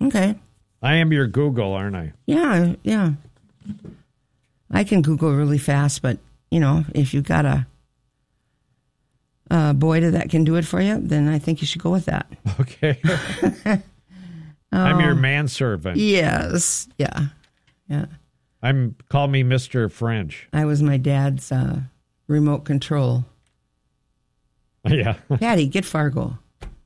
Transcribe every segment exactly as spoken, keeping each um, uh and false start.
Okay. I am your Google, aren't I? Yeah, yeah. I can Google really fast, but, you know, if you've got a, a boy that can do it for you, then I think you should go with that. Okay. I'm your manservant. Yes. Yeah. Yeah. I'm call me Mister French. I was my dad's uh, remote control. Yeah. Patty, get Fargo.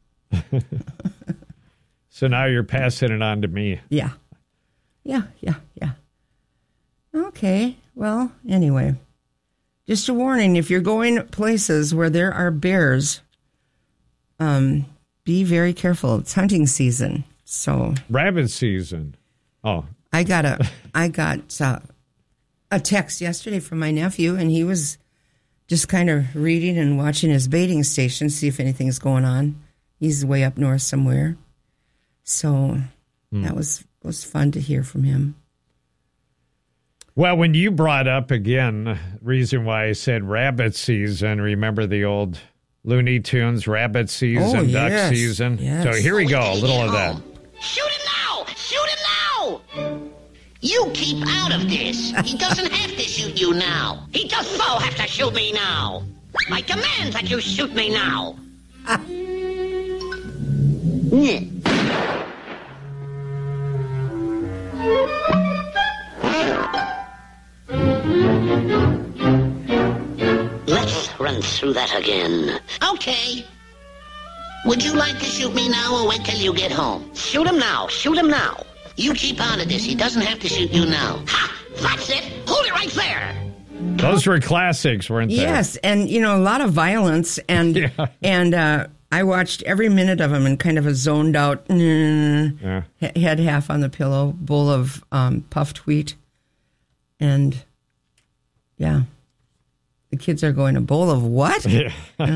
So now you're passing it on to me. Yeah. Yeah, yeah, yeah. Okay. Well, anyway, just a warning, if you're going places where there are bears, um, be very careful. It's hunting season. So rabbit season. Oh, I got a I got uh, a text yesterday from my nephew, and he was just kind of reading and watching his baiting station, see if anything's going on. He's way up north somewhere, so hmm. that was was fun to hear from him. Well, when you brought up again, reason why I said rabbit season, remember the old Looney Tunes, rabbit season, oh, duck yes. season? Yes. So here we go, a little of that. Shoot him now! Shoot him now! You keep out of this. He doesn't have to shoot you now. He does so have to shoot me now. I demand that you shoot me now. Let's run through that again. Okay. Would you like to shoot me now or wait till you get home? Shoot him now. Shoot him now. You keep out of this. He doesn't have to shoot you now. Ha! That's it. Hold it right there. Those were classics, weren't they? Yes, and, you know, a lot of violence. And, yeah. and uh, I watched every minute of them and kind of a zoned out, mm, yeah. head half on the pillow, bowl of um, puffed wheat. And, yeah, the kids are going, a bowl of what? Yeah.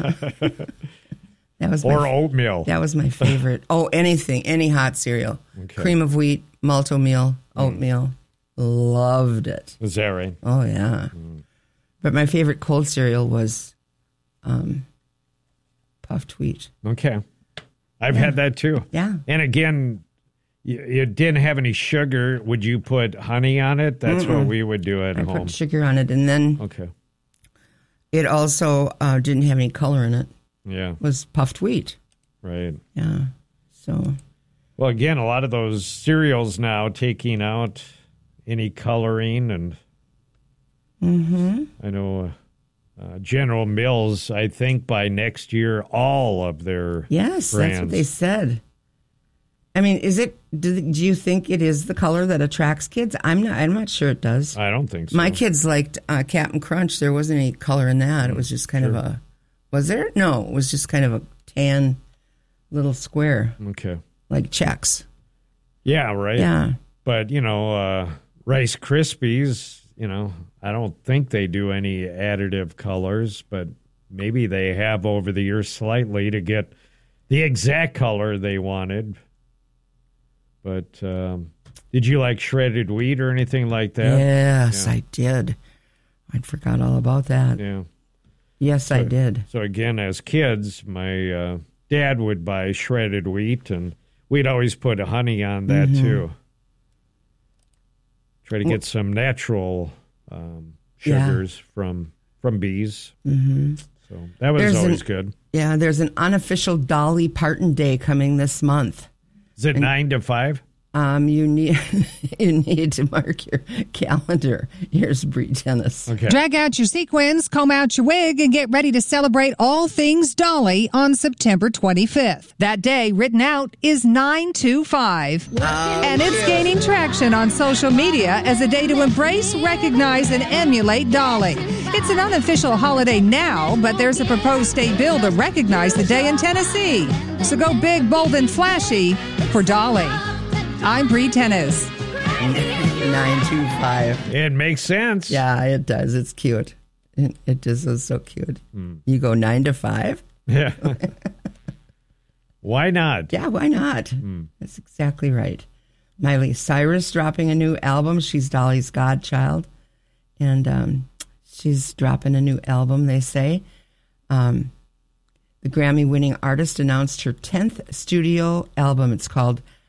That was or my, oatmeal. That was my favorite. Oh, anything, any hot cereal. Okay. Cream of wheat, malto meal, oatmeal. Mm. Loved it. Is that right? Oh, yeah. Mm. But my favorite cold cereal was um, puffed wheat. Okay. I've yeah. had that too. Yeah. And again, you, you didn't have any sugar. Would you put honey on it? That's Mm-mm. what we would do at I home. I put sugar on it. And then okay. it also uh, didn't have any color in it. Yeah. It was puffed wheat. Right. Yeah. So. Well, again, a lot of those cereals now taking out any coloring, and mm-hmm. I know uh, General Mills, I think by next year, all of their yes, brands. That's what they said. I mean, is it? Do, do you think it is the color that attracts kids? I'm not. I'm not sure it does. I don't think so. My kids liked uh, Captain Crunch. There wasn't any color in that. It was just kind sure. of a. Was there? No, it was just kind of a tan little square. Okay. Like checks. Yeah. Right. Yeah. But you know, uh, Rice Krispies. You know, I don't think they do any additive colors, but maybe they have over the years slightly to get the exact color they wanted. But um, did you like shredded wheat or anything like that? Yes, yeah. I did. I'd forgot all about that. Yeah. Yes, so, I did. So again, as kids, my uh, dad would buy shredded wheat, and we'd always put honey on that mm-hmm. too. Try to get some natural um, sugars yeah. from from bees. Mm-hmm. So that was there's always an, good. Yeah, there's an unofficial Dolly Parton Day coming this month. Is it and, nine to five? Um, you need you need to mark your calendar. Here's Bree Tennis. Okay. Drag out your sequins, comb out your wig, and get ready to celebrate all things Dolly on September twenty-fifth. That day, written out, is nine two five. Oh, and it's yeah. gaining traction on social media as a day to embrace, recognize, and emulate Dolly. It's an unofficial holiday now, but there's a proposed state bill to recognize the day in Tennessee. So go big, bold, and flashy for Dolly. I'm Bree Tennis. nine two five. It makes sense. Yeah, it does. It's cute. It, it just is so cute. Mm. You go nine to five? Yeah. Why not? Yeah, why not? Mm. That's exactly right. Miley Cyrus dropping a new album. She's Dolly's godchild. And um, she's dropping a new album, they say. Um, the Grammy-winning artist announced her tenth studio album. It's called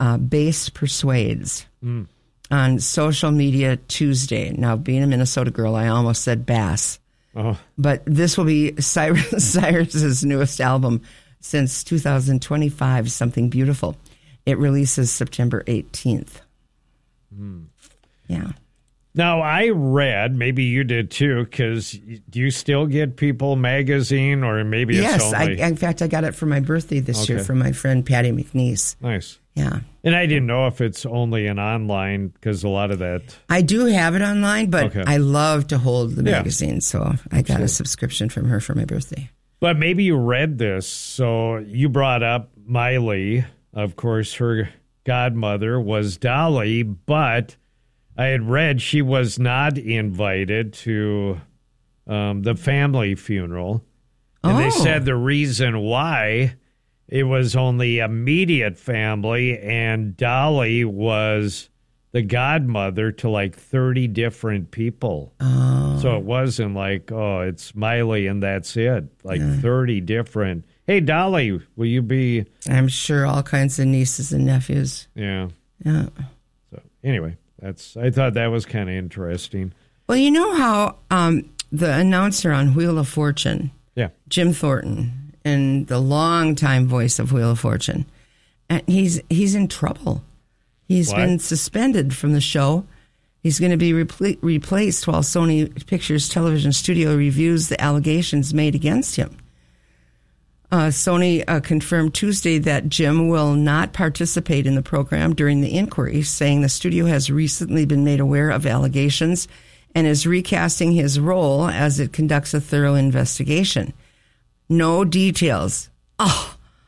uh, Base Persuades Mm. on social media Tuesday. Now, being a Minnesota girl, I almost said Bass. Oh, But this will be Cyrus, Cyrus's newest album since two thousand twenty-five, Something Beautiful. It releases September eighteenth. Mm. Yeah. Now, I read, maybe you did too, because do you still get People magazine, or maybe yes, it's only... I, in fact, I got it for my birthday this Okay. year from my friend Patty McNeese. Nice. Yeah. And I didn't know if it's only an online, because a lot of that... I do have it online, but Okay. I love to hold the Yeah. magazine, so I got a subscription from her for my birthday. But maybe you read this. So you brought up Miley. Of course, her godmother was Dolly, but I had read she was not invited to um, the family funeral. And they Oh. said the reason why, it was only immediate family, and Dolly was the godmother to like thirty different people. Oh. So it wasn't like, oh, it's Miley and that's it. Like thirty different. Hey, Dolly, will you be? I'm sure all kinds of nieces and nephews. Yeah. Yeah. So anyway, that's. I thought that was kind of interesting. Well, you know how um, the announcer on Wheel of Fortune, Yeah. Jim Thornton, and the longtime voice of Wheel of Fortune, and he's he's in trouble. He's What? been suspended from the show. He's going to be repl- replaced while Sony Pictures Television Studio reviews the allegations made against him. Uh, Sony uh, confirmed Tuesday that Jim will not participate in the program during the inquiry, saying the studio has recently been made aware of allegations and is recasting his role as it conducts a thorough investigation. No details oh,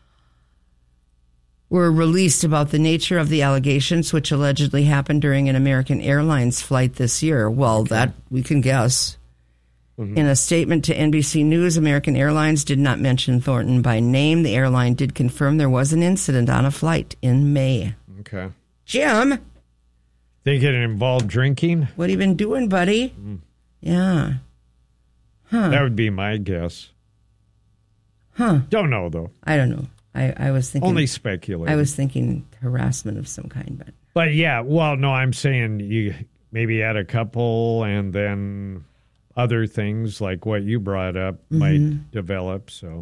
were released about the nature of the allegations, which allegedly happened during an American Airlines flight this year. Well, that we can guess. Mm-hmm. In a statement to N B C News, American Airlines did not mention Thornton by name. The airline did confirm there was an incident on a flight in May. Okay. Jim, Think it involved drinking? what have you been doing, buddy? Mm. Yeah. Huh. That would be my guess. Huh. Don't know though. I don't know. I, I was thinking. Only speculating. I was thinking harassment of some kind, but. But yeah, well, no, I'm saying you maybe had a couple, and then other things like what you brought up Mm-hmm. might develop. So,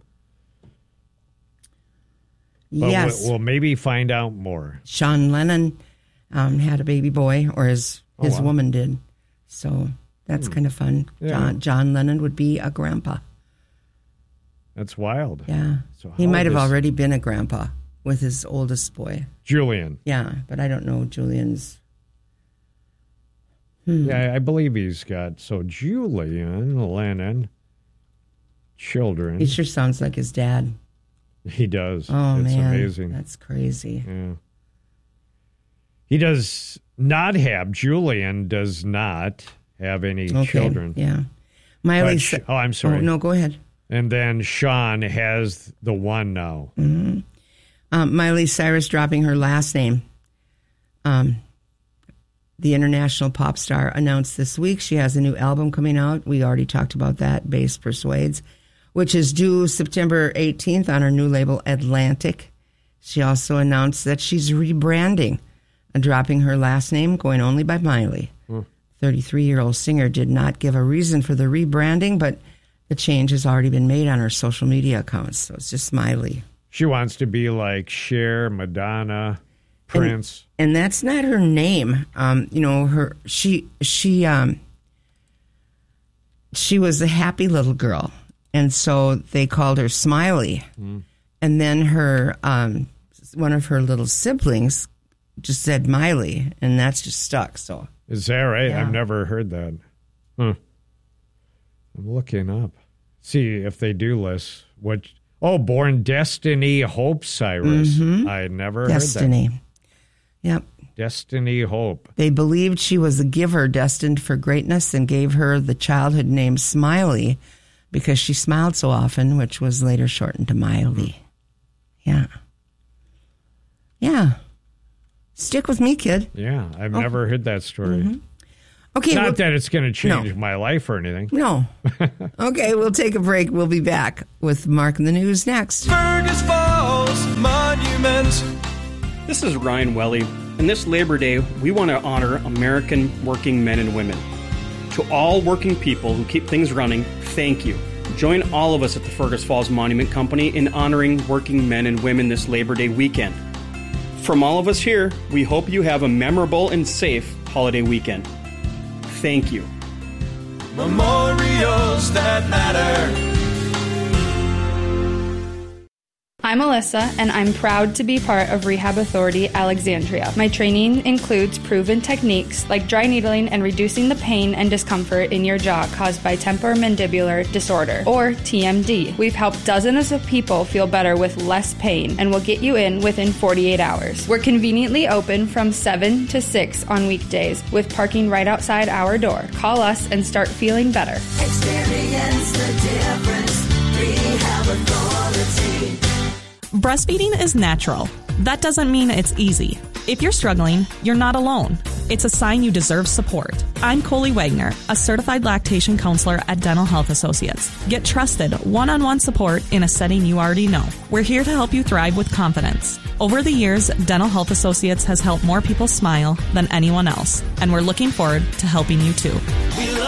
but Yes. we'll, we'll maybe find out more. Sean Lennon um, had a baby boy, or his his Oh, wow. woman did. So that's kind of fun. Yeah. John John Lennon would be a grandpa. That's wild. Yeah. So He how might have does- already been a grandpa with his oldest boy. Julian. Yeah, but I don't know Julian's. Yeah, I believe he's got so Julian Lennon children. He sure sounds like his dad. He does. Oh, it's man. amazing. That's crazy. Yeah. He does not have, Julian does not have any Okay. children. Yeah. Miley. But Sh- oh, I'm sorry. Oh, no, go ahead. And then Sean has the one now. Mm-hmm. Um, Miley Cyrus dropping her last name. Um, the international pop star announced this week she has a new album coming out. We already talked about that, Base Persuades, which is due September eighteenth on her new label, Atlantic. She also announced that she's rebranding and dropping her last name, going only by Miley. thirty-three-year-old singer did not give a reason for the rebranding, but the change has already been made on her social media accounts, so it's just Miley. She wants to be like Cher, Madonna, Prince. And, and that's not her name. Um, you know, her she she um she was a happy little girl, and so they called her Smiley. Mm. And then her um one of her little siblings just said Miley, and that's just stuck. So Is that right? Yeah. I've never heard that. Huh. I'm looking up. See if they do list what. Oh, Born Destiny Hope Cyrus. Mm-hmm. I had never Destiny. heard that. Yep. Destiny Hope. They believed she was a giver destined for greatness and gave her the childhood name Smiley because she smiled so often, which was later shortened to Miley. Yeah. Yeah. Stick with me, kid. Yeah, I've never heard that story. Mm-hmm. Okay. Not well, that it's going to change No. my life or anything. no. Okay, we'll take a break. We'll be back with Mark in the News next. Fergus Falls Monument. This is Ryan Welly, and this Labor Day, we want to honor American working men and women. To all working people who keep things running, thank you. Join all of us at the Fergus Falls Monument Company in honoring working men and women this Labor Day weekend. From all of us here, we hope you have a memorable and safe holiday weekend. Thank you. Memorials that matter. I'm Alyssa, and I'm proud to be part of Rehab Authority Alexandria. My training includes proven techniques like dry needling and reducing the pain and discomfort in your jaw caused by temporomandibular disorder, or T M D. We've helped dozens of people feel better with less pain, and we'll get you in within forty-eight hours. We're conveniently open from seven to six on weekdays, with parking right outside our door. Call us and start feeling better. Experience the difference. Rehab Authority. Breastfeeding is natural. That doesn't mean it's easy. If you're struggling, you're not alone. It's a sign you deserve support. I'm Coley Wagner, a certified lactation counselor at Dental Health Associates. Get trusted, one-on-one support in a setting you already know. We're here to help you thrive with confidence. Over the years, Dental Health Associates has helped more people smile than anyone else, and we're looking forward to helping you too.